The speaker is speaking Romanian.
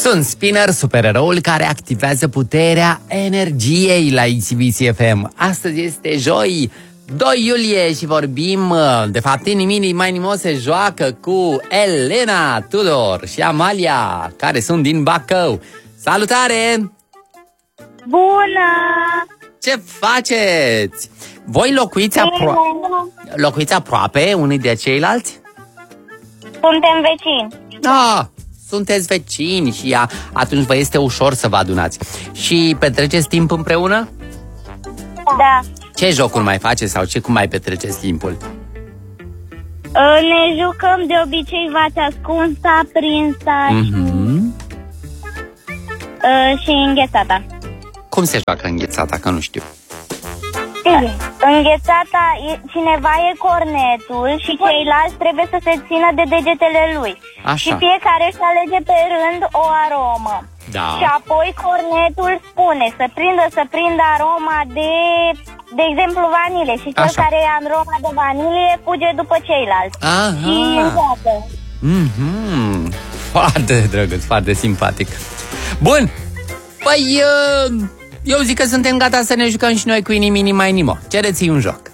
Sunt Spinner, supereroul care activează puterea energiei la Exhibiție FM. Astăzi este joi, 2 iulie și vorbim, de fapt, Inimini mai nimos se joacă cu Elena Tudor și Amalia, care sunt din Bacău. Salutare! Bună! Ce faceți? Voi locuiți aproape unii de ceilalți? Suntem vecini. Da, sunteți vecini și atunci vă este ușor să vă adunați. Și petreceți timp împreună? Da. Ce jocuri mai faceți sau cum mai petreceți timpul? Ne jucăm de obicei vați ascunsa, prinsa și înghețata. Cum se joacă înghețata, că nu știu? Înghețata, cineva e cornetul și ceilalți trebuie să se țină de degetele lui. Așa. Și fiecare își alege pe rând o aromă. Da. Și apoi cornetul spune să prindă aroma de exemplu, vanile. Și cel care e aroma de vanilie fuge după ceilalți. Aha. Și înceată. Foarte drăguț, foarte simpatic. Bun, păi eu zic că suntem gata să ne jucăm și noi cu Inimini mai nimo. Cereți-i un joc.